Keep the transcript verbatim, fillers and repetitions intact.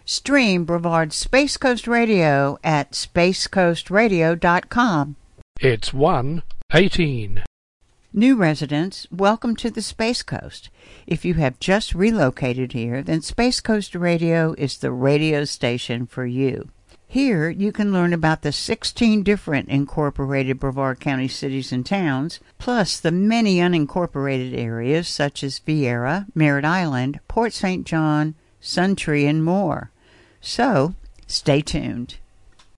Stream Brevard Space Coast Radio at space coast radio dot com. It's one eighteen. New residents, welcome to the Space Coast. If you have just relocated here, then Space Coast Radio is the radio station for you. Here, you can learn about the sixteen different incorporated Brevard County cities and towns, plus the many unincorporated areas such as Viera, Merritt Island, Port Saint John, Suntree, and more. So, stay tuned.